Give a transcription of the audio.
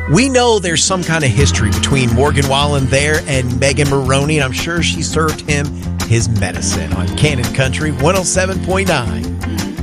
We know there's some kind of history between Morgan Wallen there and Megan Maroney, and I'm sure she served him his medicine on Cannon Country 107.9.